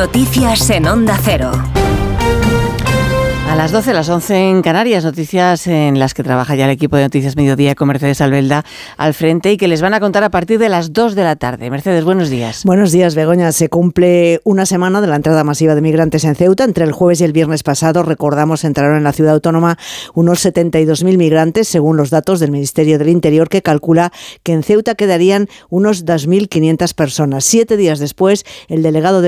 Noticias en Onda Cero. A las 12, las 11 en Canarias, noticias en las que trabaja ya el equipo de Noticias Mediodía con Mercedes Albelda al frente y que les van a contar a partir de las 2 de la tarde. Mercedes, buenos días. Buenos días, Begoña. Se cumple una semana de la entrada masiva de migrantes en Ceuta. Entre el jueves y el viernes pasado, recordamos, entraron en la ciudad autónoma unos 72.000 migrantes, según los datos del Ministerio del Interior, que calcula que en Ceuta quedarían unos 2.500 personas. 7 días después, el delegado